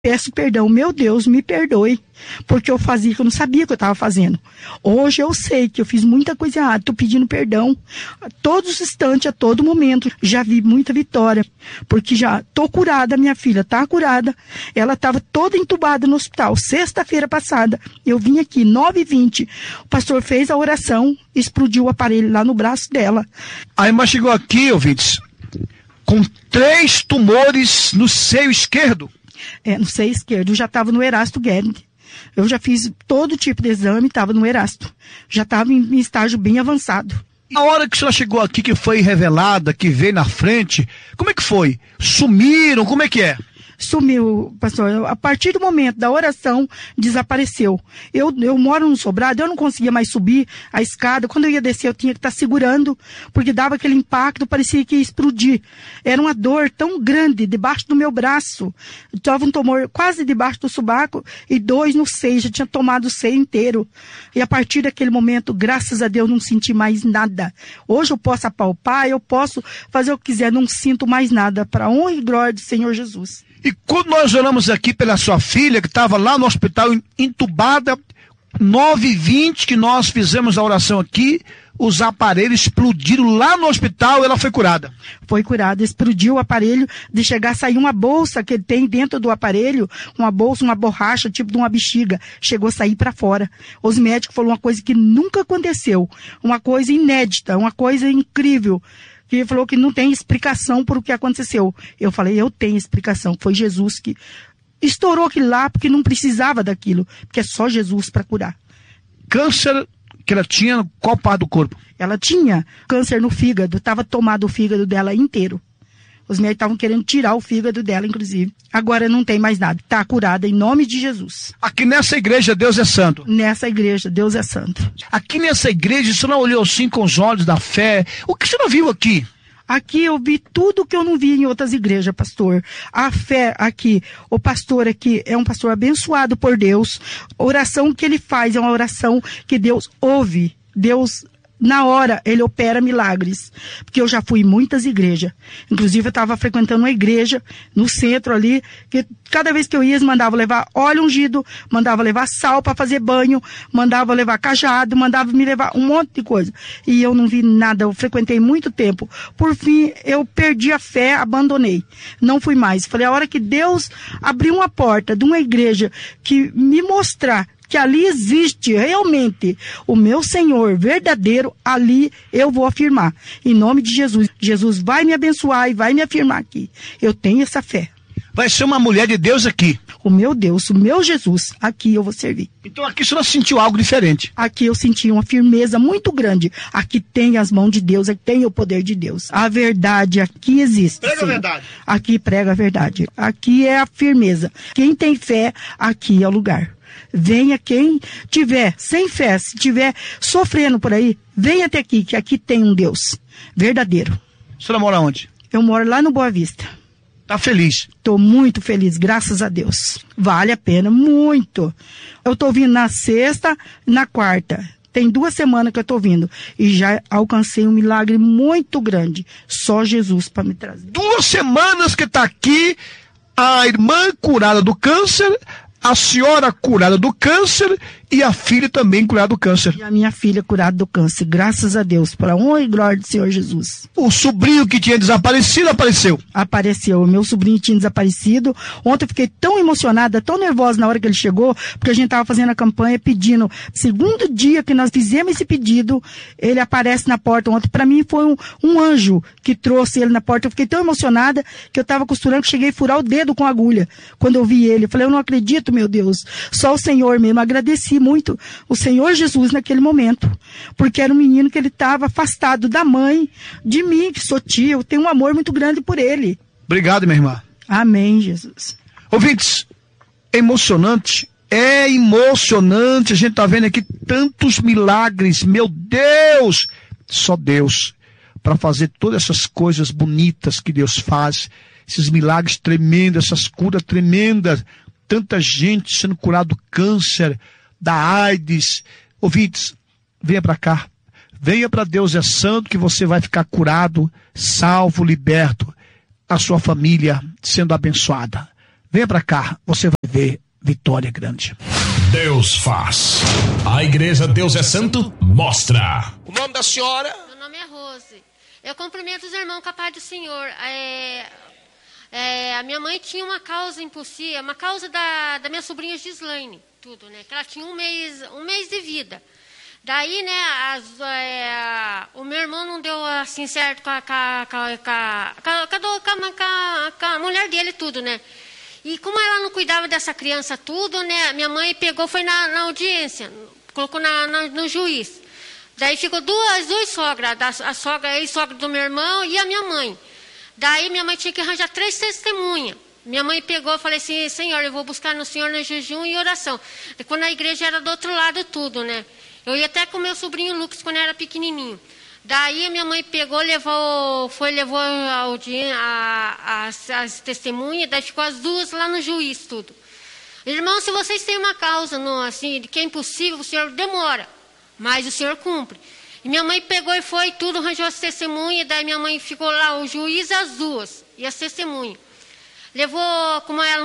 peço perdão. Meu Deus, me perdoe, porque eu fazia que eu não sabia o que eu estava fazendo. Hoje eu sei que eu fiz muita coisa errada, estou pedindo perdão a todos os instantes, a todo momento. Já vi muita vitória, porque já estou curada, minha filha está curada. Ela estava toda entubada no hospital. Sexta-feira passada, eu vim aqui, 9h20, o pastor fez a oração, explodiu o aparelho lá no braço dela. A irmã chegou aqui, ouvintes, com 3 tumores no seio esquerdo. No seio esquerdo, eu já estava no Erasto Guedes. Eu já fiz todo tipo de exame, estava no Erasto. Já estava em estágio bem avançado. Na hora que a senhora chegou aqui, que foi revelada, que veio na frente, como é que foi? Sumiram? Como é que é? Sumiu, pastor. A partir do momento da oração, desapareceu. Eu moro no sobrado, eu não conseguia mais subir a escada. Quando eu ia descer, eu tinha que estar segurando, porque dava aquele impacto, parecia que ia explodir. Era uma dor tão grande debaixo do meu braço. Estava um tumor quase debaixo do sobaco e 2 no seio. Já tinha tomado o seio inteiro. E a partir daquele momento, graças a Deus, não senti mais nada. Hoje eu posso apalpar, eu posso fazer o que quiser, não sinto mais nada. Para a honra e glória do Senhor Jesus. E quando nós oramos aqui pela sua filha, que estava lá no hospital entubada, 9h20 que nós fizemos a oração aqui, os aparelhos explodiram lá no hospital, ela foi curada. Foi curada, explodiu o aparelho, de chegar a sair uma bolsa que tem dentro do aparelho, uma bolsa, uma borracha, tipo de uma bexiga, chegou a sair para fora. Os médicos falaram uma coisa que nunca aconteceu, uma coisa inédita, uma coisa incrível, que falou que não tem explicação por o que aconteceu. Eu falei, eu tenho explicação, foi Jesus que estourou aquilo lá, porque não precisava daquilo, porque é só Jesus para curar. Câncer que ela tinha, qual parte do corpo? Ela tinha câncer no fígado, estava tomado o fígado dela inteiro. Os médicos estavam querendo tirar o fígado dela, inclusive. Agora não tem mais nada, está curada em nome de Jesus. Aqui nessa igreja, Deus é santo. Nessa igreja, Deus é santo. Aqui nessa igreja, a senhora olhou assim com os olhos da fé. O que a senhora viu aqui? Aqui eu vi tudo que eu não vi em outras igrejas, pastor. A fé aqui, o pastor aqui é um pastor abençoado por Deus. A oração que ele faz é uma oração que Deus ouve. Deus, na hora, ele opera milagres. Porque eu já fui em muitas igrejas. Inclusive, eu estava frequentando uma igreja no centro ali, que cada vez que eu ia, eles mandavam levar óleo ungido, mandavam levar sal para fazer banho, mandavam levar cajado, mandavam me levar um monte de coisa. E eu não vi nada, eu frequentei muito tempo. Por fim, eu perdi a fé, abandonei. Não fui mais. Falei, a hora que Deus abriu uma porta de uma igreja que me mostrar que ali existe realmente o meu Senhor verdadeiro, ali eu vou afirmar. Em nome de Jesus. Jesus vai me abençoar e vai me afirmar aqui. Eu tenho essa fé. Vai ser uma mulher de Deus aqui. O meu Deus, o meu Jesus, aqui eu vou servir. Então aqui a senhora sentiu algo diferente. Aqui eu senti uma firmeza muito grande. Aqui tem as mãos de Deus, aqui tem o poder de Deus. A verdade aqui existe. Prega sim. a verdade. Aqui prega a verdade. Aqui é a firmeza. Quem tem fé, aqui é o lugar. Venha quem tiver sem fé, se tiver sofrendo por aí, venha até aqui, que aqui tem um Deus verdadeiro. A senhora mora onde? Eu moro lá no Boa Vista. Tá feliz? Estou muito feliz, graças a Deus. Vale a pena, muito. Eu estou vindo na sexta, na quarta. Tem 2 semanas que eu estou vindo. E já alcancei um milagre muito grande. Só Jesus para me trazer. 2 semanas que está aqui, a irmã curada do câncer, a senhora curada do câncer e a filha também curada do câncer. E a minha filha curada do câncer, graças a Deus, para a honra e glória do Senhor Jesus. O sobrinho que tinha desaparecido apareceu. Apareceu, o meu sobrinho tinha desaparecido. Ontem eu fiquei tão emocionada, tão nervosa na hora que ele chegou, porque a gente estava fazendo a campanha pedindo. Segundo dia que nós fizemos esse pedido, ele aparece na porta ontem. Para mim foi um anjo que trouxe ele na porta. Eu fiquei tão emocionada que eu estava costurando, que cheguei a furar o dedo com a agulha. Quando eu vi ele, eu falei, eu não acredito, meu Deus. Só o Senhor mesmo. Agradeci muito o Senhor Jesus naquele momento, porque era um menino que ele estava afastado da mãe, de mim, que sou tia, eu tenho um amor muito grande por ele. Obrigado, minha irmã. Amém, Jesus. Ouvintes, é emocionante, a gente está vendo aqui tantos milagres, meu Deus, só Deus, para fazer todas essas coisas bonitas que Deus faz, esses milagres tremendos, essas curas tremendas, tanta gente sendo curada do câncer, da AIDS. Ouvintes, venha para cá. Venha para Deus é Santo, que você vai ficar curado, salvo, liberto. A sua família sendo abençoada. Venha para cá, você vai ver vitória grande. Deus faz. A igreja Deus é Santo mostra. O nome da senhora? Meu nome é Rose. Eu cumprimento os irmãos com a paz do Senhor. A minha mãe tinha uma causa impossível, uma causa da minha sobrinha Gislaine, tudo, né? Que ela tinha um mês de vida. Daí, né, o meu irmão não deu assim certo com a mulher dele, tudo, né? E como ela não cuidava dessa criança, tudo, né? Minha mãe pegou, foi na audiência, colocou no juiz. Daí ficou duas sogras, a sogra, a ex-sogra do meu irmão e a minha mãe. Daí minha mãe tinha que arranjar 3 testemunhas. Minha mãe pegou e falei assim, Senhor, eu vou buscar no Senhor no jejum e oração. E quando a igreja era do outro lado, tudo, né? Eu ia até com meu sobrinho Lucas quando era pequenininho. Daí minha mãe pegou, levou as testemunhas, daí ficou as duas lá no juiz, tudo. Irmão, se vocês têm uma causa, assim, de que é impossível, o Senhor demora, mas o Senhor cumpre. E minha mãe pegou e foi tudo, arranjou as testemunhas, daí minha mãe ficou lá, o juiz, as duas, e as testemunhas. Levou, como ela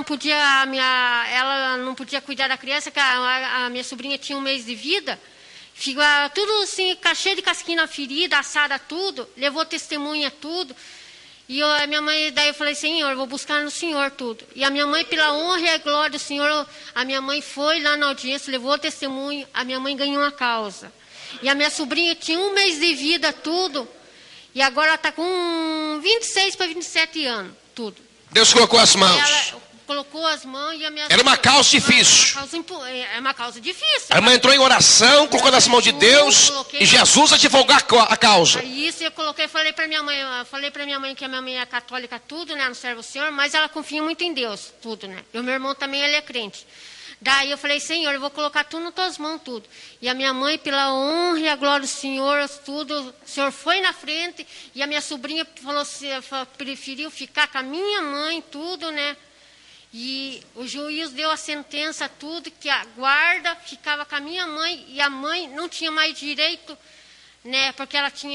não podia cuidar da criança, que a minha sobrinha tinha 1 mês de vida, ficou tudo assim, cheio de casquinha na ferida, assada tudo, levou testemunha tudo. E a minha mãe, daí eu falei, Senhor, eu vou buscar no Senhor tudo. E a minha mãe, pela honra e a glória do Senhor, a minha mãe foi lá na audiência, levou testemunho, a minha mãe ganhou uma causa. E a minha sobrinha tinha 1 mês de vida, tudo, e agora ela está com 26 para 27 anos, tudo. Deus colocou as mãos. Ela colocou as mãos e a minha... Era uma causa difícil. É uma causa difícil. A irmã entrou em oração, colocou nas mãos de Deus e Jesus a divulgar a causa. Isso, eu coloquei, falei para minha mãe que a minha mãe é católica, tudo, né, não serve o Senhor, mas ela confia muito em Deus, tudo, né. E o meu irmão também, ele é crente. Daí eu falei, Senhor, eu vou colocar tudo nas tuas mãos, tudo. E a minha mãe, pela honra e a glória do Senhor, tudo, o Senhor foi na frente, e a minha sobrinha preferiu ficar com a minha mãe, tudo, né. E o juiz deu a sentença, tudo, que a guarda ficava com a minha mãe, e a mãe não tinha mais direito, né, porque ela tinha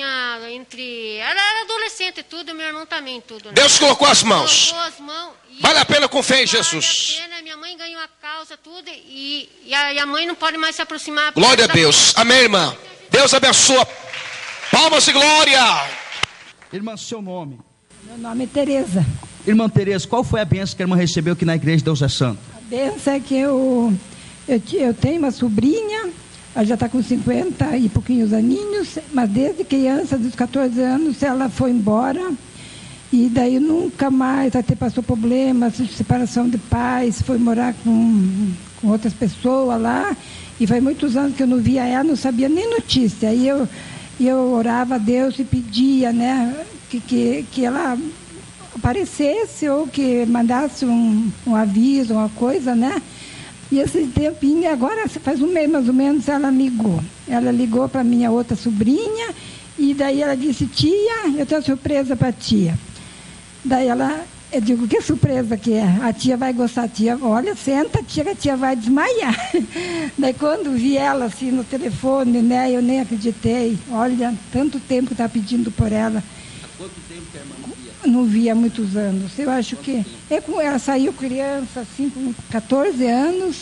ela era adolescente, tudo, meu irmão também, tudo. Né? Deus colocou as mãos. Colocou as mãos. Vale a pena com fé em Jesus. Vale a pena, minha mãe ganhou a causa, tudo, e a mãe não pode mais se aproximar. Glória a Deus. Amém, irmã. Deus abençoa. Palmas e glória. Irmã, seu nome? Meu nome é Tereza. Irmã Tereza, qual foi a bênção que a irmã recebeu aqui na igreja Deus é Santo? A bênção é que eu tenho uma sobrinha, ela já está com 50 e pouquinhos aninhos, mas desde criança, dos 14 anos, ela foi embora. E daí nunca mais, até passou problemas de separação de pais, foi morar com outras pessoas lá. E faz muitos anos que eu não via ela, não sabia nem notícia. Aí eu orava a Deus e pedia, né, que ela aparecesse ou que mandasse um aviso, uma coisa, né? E esse tempinho, agora faz um mês mais ou menos, ela ligou. Ela ligou para minha outra sobrinha e daí ela disse, tia, eu tenho uma surpresa para a tia. Daí eu digo, que surpresa que é? A tia vai gostar, tia, olha, senta, tia, que a tia vai desmaiar. Daí quando vi ela assim no telefone, né, eu nem acreditei. Olha, tanto tempo que está pedindo por ela. Há quanto tempo que a irmã não via? Não via há muitos anos. Eu acho que ela saiu criança, assim, com 14 anos.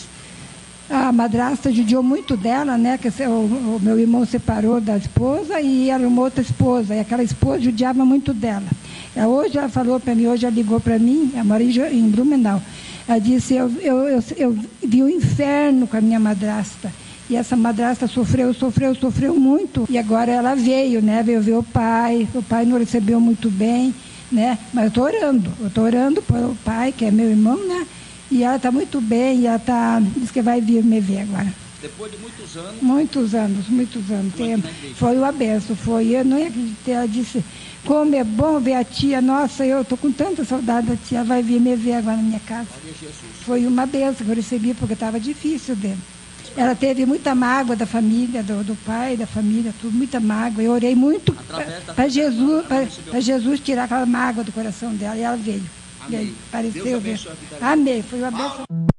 A madrasta judiou muito dela, né? Que o meu irmão separou da esposa e era uma outra esposa. E aquela esposa judiava muito dela. Hoje ela falou para mim, hoje ela ligou para mim, ela mora em Blumenau. Ela disse, eu vi o inferno com a minha madrasta. E essa madrasta sofreu muito. E agora ela veio, né? Veio ver o pai não recebeu muito bem, né? Mas eu estou orando pelo pai, que é meu irmão, né? E ela está muito bem, e ela diz que vai vir me ver agora. Depois de muitos anos? Muitos anos. Foi uma benção, eu não acreditei. Ela disse, como é bom ver a tia, nossa, eu estou com tanta saudade da tia, ela vai vir me ver agora na minha casa. Foi uma benção que eu recebi, porque estava difícil dele. Ela teve muita mágoa da família, do pai, da família, tudo, muita mágoa. Eu orei muito para Jesus tirar aquela mágoa do coração dela, e ela veio. Amém. Apareceu. Amém. Foi uma benção.